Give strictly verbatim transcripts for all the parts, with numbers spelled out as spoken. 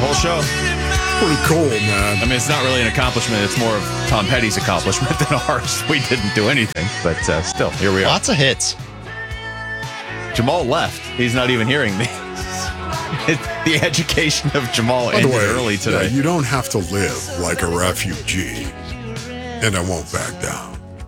whole show. Pretty cool, man. I mean, it's not really an accomplishment. It's more of Tom Petty's accomplishment than ours. We didn't do anything, but uh, still, here we are. Lots of hits. Jamal left. He's not even hearing me. The education of Jamal By the ended way, early today. yeah, you don't have to live like a refugee, and I won't back down.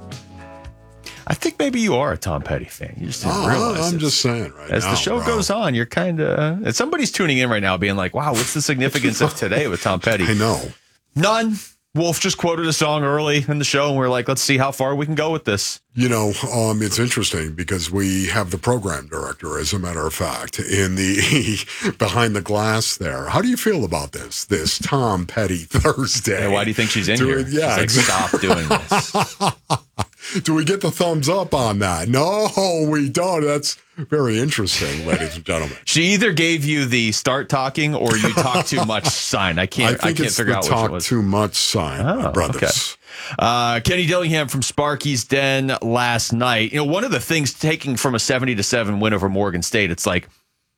I think maybe you are a Tom Petty fan. You just didn't Oh, realize I'm it. just saying right As now, the show bro. goes on, you're kind of... And somebody's tuning in right now being like, wow, what's the significance of today with Tom Petty? I know. None. Wolf just quoted a song early in the show, and we're like, let's see how far we can go with this. You know, um, it's interesting because we have the program director, as a matter of fact, in the behind the glass there. How do you feel about this? This Tom Petty Thursday. Hey, why do you think she's in Do here? it- yeah, She's like, stop doing this. Do we get the thumbs up on that? No, we don't. That's very interesting, ladies and gentlemen. She either gave you the start talking or you talk too much sign. I I can't. I, think can't it's figure the out which it talk was. too much sign, my Oh, brothers. okay. Uh, Kenny Dillingham from Sparky's Den last night. You know, one of the things taking from a seventy to seven win over Morgan State, it's like,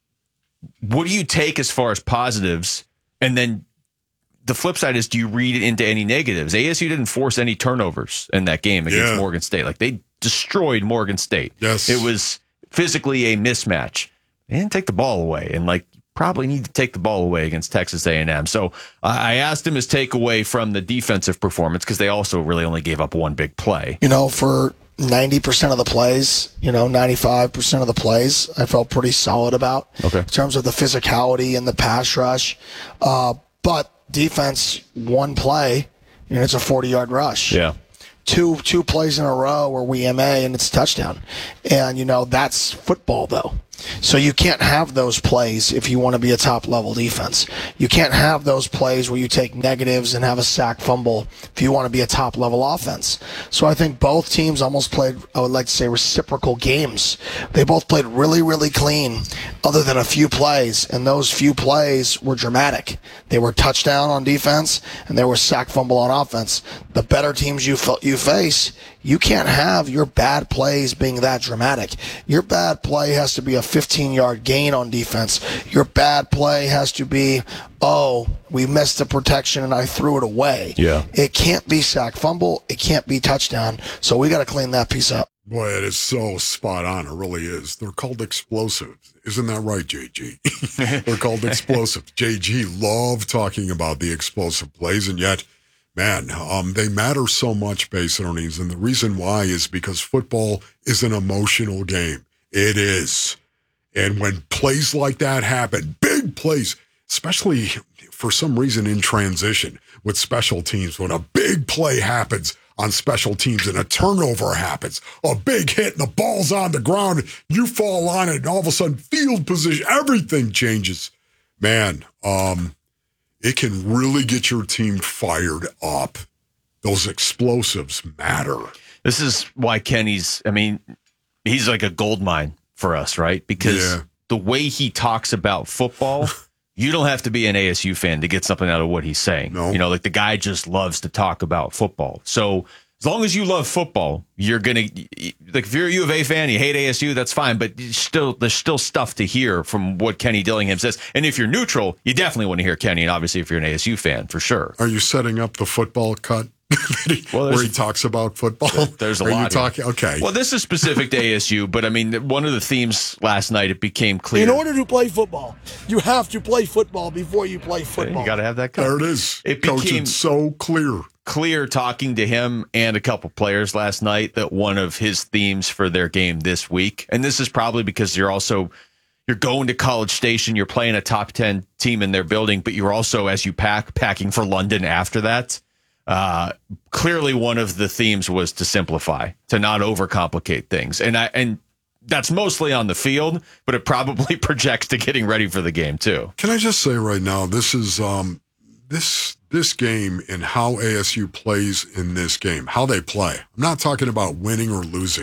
what do you take as far as positives? And then the flip side is, do you read it into any negatives? A S U didn't force any turnovers in that game against Yeah. Morgan State. Like, they destroyed Morgan State. Yes. It was physically a mismatch. They didn't take the ball away. And, like, probably need to take the ball away against Texas A and M. So uh, I asked him his takeaway from the defensive performance, because they also really only gave up one big play. You know, for ninety percent of the plays, you know, ninety-five percent of the plays, I felt pretty solid about. Okay. In terms of the physicality and the pass rush. Uh, but defense, one play, you know, it's a forty-yard rush. Yeah. Two two plays in a row where we M A and it's a touchdown. And, you know, that's football, though. So you can't have those plays if you want to be a top-level defense. You can't have those plays where you take negatives and have a sack fumble if you want to be a top-level offense. So I think both teams almost played, I would like to say, reciprocal games. They both played really, really clean other than a few plays, and those few plays were dramatic. They were touchdown on defense, and they were sack fumble on offense. The better teams you f- you face, you can't have your bad plays being that dramatic. Your bad play has to be a fifteen-yard gain on defense. Your bad play has to be, oh, we missed the protection and I threw it away. Yeah. It can't be sack fumble. It can't be touchdown. So we got to clean that piece up. Boy, it is so spot on. It really is. They're called explosives. Isn't that right, J G? They're called explosives. J G loved talking about the explosive plays, and yet, man, um, they matter so much, base earnings. And the reason why is because football is an emotional game. It is. And when plays like that happen, big plays, especially for some reason in transition with special teams, when a big play happens on special teams and a turnover happens, a big hit and the ball's on the ground, you fall on it, and all of a sudden field position, everything changes. Man, um, it can really get your team fired up. Those explosives matter. This is why Kenny's, I mean, he's like a gold mine for us, right? Because Yeah. the way he talks about football, you don't have to be an A S U fan to get something out of what he's saying. No. You know, like, the guy just loves to talk about football. So as long as you love football, you're going to, like, if you're a U of A fan, you hate A S U, that's fine. But you still, there's still stuff to hear from what Kenny Dillingham says. And if you're neutral, you definitely want to hear Kenny. And obviously, if you're an A S U fan, for sure. Are you setting up the football cut Well, where he talks about football? There's a Are lot. you here. talking? Okay. Well, this is specific to A S U, but I mean, one of the themes last night, it became clear. In order to play football, you have to play football before you play you football. got to have that. there Coach. it is. It Coach, became- it's so clear. Clear talking to him and a couple players last night that one of his themes for their game this week, and this is probably because you're also you're going to College Station, you're playing a top ten team in their building, but you're also, as you pack, packing for London after that. Uh, clearly, one of the themes was to simplify, to not overcomplicate things, and I and that's mostly on the field, but it probably projects to getting ready for the game too. Can I just say right now, this is um, this this game and how A S U plays in this game, how they play. I'm not talking about winning or losing.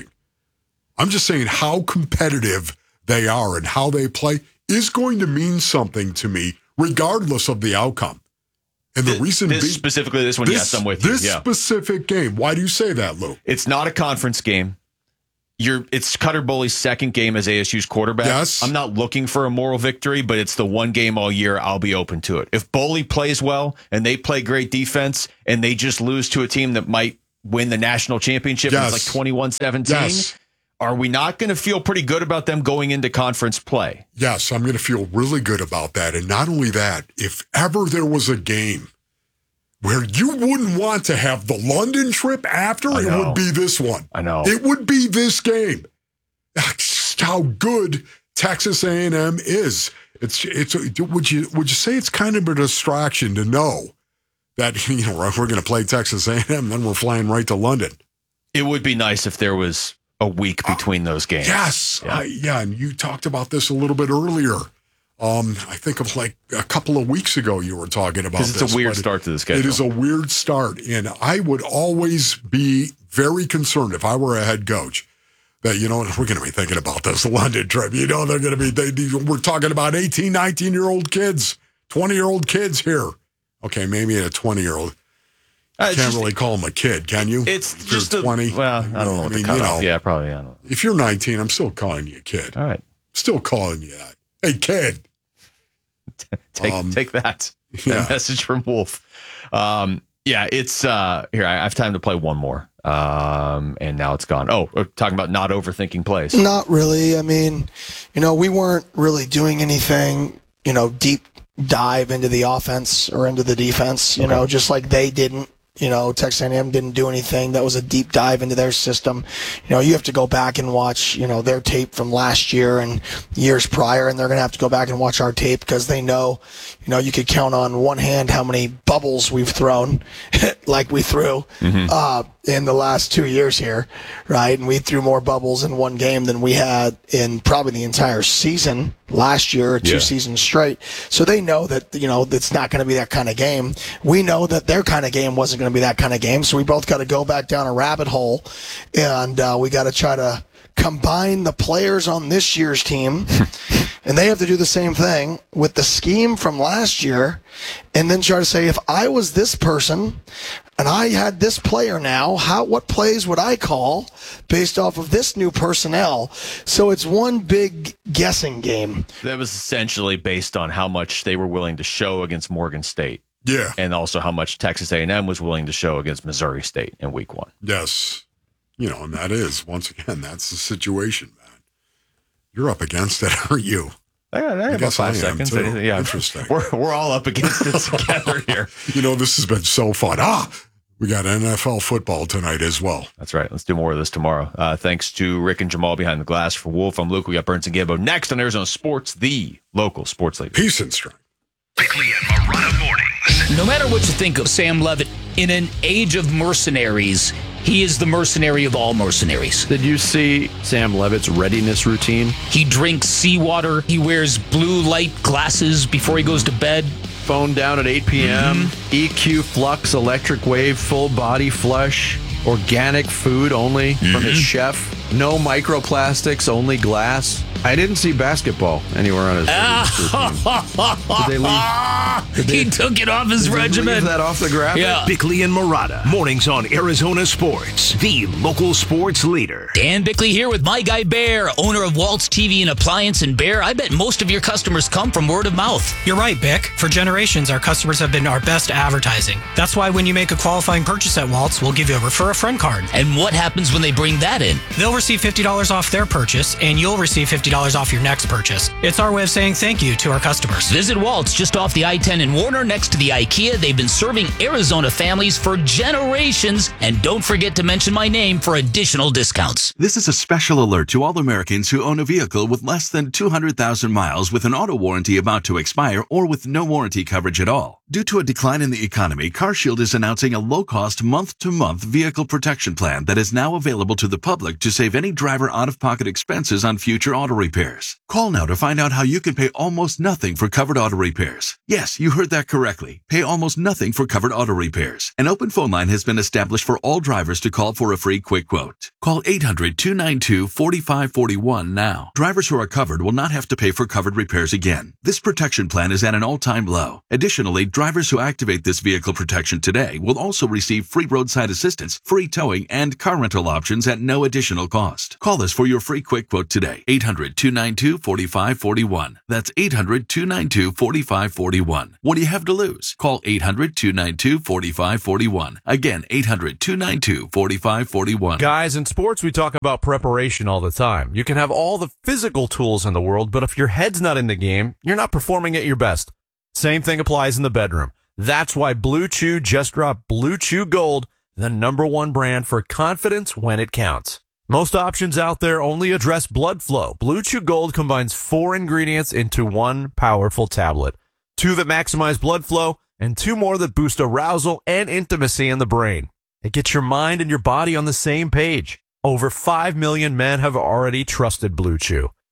I'm just saying how competitive they are and how they play is going to mean something to me, regardless of the outcome. And the This, reason this being, specifically, this one, this, yes, I'm with you. this Yeah. specific game. Why do you say that, Lou? It's not a conference game. you're it's Cutter Bully's second game as A S U's quarterback. Yes. I'm not looking for a moral victory, but it's the one game all year I'll be open to it. If Bully plays well and they play great defense and they just lose to a team that might win the national championship, Yes. and it's like twenty-one seventeen, Yes. are we not going to feel pretty good about them going into conference play? Yes, I'm going to feel really good about that. And not only that, if ever there was a game where you wouldn't want to have the London trip after, I it know. would be this one. I know. It would be this game. That's how good Texas A and M is. It's it's. Would you would you say it's kind of a distraction to know that, you know, we're going to play Texas A and M, then we're flying right to London? It would be nice if there was a week between those games. Yes, Yeah. I, yeah. And you talked about this a little bit earlier. Um, I think of like a couple of weeks ago you were talking about this. Because it's a weird but start to the schedule. It is a weird start, and I would always be very concerned if I were a head coach that, you know, we're going to be thinking about this London trip. You know, they're going to be, they, we're talking about eighteen, nineteen-year-old kids, twenty-year-old kids here. Okay, maybe a twenty-year-old. Uh, You it's can't just- really call them a kid, can you? It's If you're just a, twenty. Well, I don't know what I mean, the you cutoff. know, Yeah, probably. I don't know. if you're nineteen, I'm still calling you a kid. All right. Still calling you that. Hey, kid. Take Um, take that. yeah. That message from Wolf. Um, yeah, it's uh here. I have time to play one more. Um, and now it's gone. Oh, we're talking about not overthinking plays. Not really. I mean, you know, we weren't really doing anything, you know, deep dive into the offense or into the defense, you Okay. know, just like they didn't. You know, Texas A and M didn't do anything that was a deep dive into their system. You know, you have to go back and watch, you know, their tape from last year and years prior, and they're going to have to go back and watch our tape because they know, you know, you could count on one hand how many bubbles we've thrown, like we threw uh, in the last two years here, right? And we threw more bubbles in one game than we had in probably the entire season last year, or two Yeah. seasons straight. So they know that, you know, it's not going to be that kind of game. We know that their kind of game wasn't going to be that kind of game. So we both got to go back down a rabbit hole, and uh, we got to try to combine the players on this year's team, and they have to do the same thing with the scheme from last year, and then try to say, if I was this person and I had this player now, how what plays would I call based off of this new personnel? So it's one big guessing game. That was essentially based on how much they were willing to show against Morgan State, Yeah. and also how much Texas A and M was willing to show against Missouri State in week one. Yes. You know, and that is, once again, that's the situation, man. You're up against it, aren't you? I got, I got about guess I five am, seconds. too. Yeah, Interesting. We're we're all up against it together here. You know, this has been so fun. Ah, we got N F L football tonight as well. That's right. Let's do more of this tomorrow. Uh, thanks to Rick and Jamal behind the glass. For Wolf, I'm Luke. We got Burns and Gambo next on Arizona Sports, the local sports leader. Peace and strength. Bickley and Marotta mornings. No matter what you think of Sam Levitt, in an age of mercenaries, he is the mercenary of all mercenaries. Did you see Sam Levitt's readiness routine? He drinks seawater. He wears blue light glasses before he goes to bed. Phone down at eight p.m. E Q Flux Electric Wave Full Body Flush. Organic food only from his chef. No microplastics, only glass. I didn't see basketball anywhere on his readiness routine. Did they leave? Did they, He took it off his did they regimen. leave that off the graphic? Yeah. Bickley and Marotta mornings on Arizona Sports, the local sports leader. Dan Bickley here with my guy Bear, owner of Waltz T V and Appliance. And Bear, I bet most of your customers come from word of mouth. You're right, Bick. For generations, our customers have been our best advertising. That's why when you make a qualifying purchase at Waltz, we'll give you a refer a friend card. And what happens when they bring that in? They'll receive fifty dollars off their purchase, and you'll receive fifty dollars off your next purchase. It's our way of saying thank you to our customers. Visit Waltz just off the I ten in Warner next to the IKEA. They've been serving Arizona families for generations. And don't forget to mention my name for additional discounts. This is a special alert to all Americans who own a vehicle with less than two hundred thousand miles with an auto warranty about to expire or with no warranty coverage at all. Due to a decline in the economy, CarShield is announcing a low-cost month-to-month vehicle protection plan that is now available to the public to save any driver out-of-pocket expenses on future auto repairs. Call now to find out how you can pay almost nothing for covered auto repairs. Yes, you heard that correctly. Pay almost nothing for covered auto repairs. An open phone line has been established for all drivers to call for a free quick quote. Call eight hundred, two nine two, four five four one now. Drivers who are covered will not have to pay for covered repairs again. This protection plan is at an all-time low. Additionally, Drivers who activate this vehicle protection today will also receive free roadside assistance, free towing, and car rental options at no additional cost. Call us for your free quick quote today. eight hundred, two nine two, four five four one. That's eight hundred, two nine two, four five four one. What do you have to lose? Call eight hundred, two nine two, four five four one. Again, eight hundred, two nine two, four five four one. Guys, in sports, we talk about preparation all the time. You can have all the physical tools in the world, but if your head's not in the game, you're not performing at your best. Same thing applies in the bedroom. That's why Blue Chew just dropped Blue Chew Gold, the number one brand for confidence when it counts. Most options out there only address blood flow. Blue Chew Gold combines four ingredients into one powerful tablet. Two that maximize blood flow, and two more that boost arousal and intimacy in the brain. It gets your mind and your body on the same page. Over five million men have already trusted Blue Chew.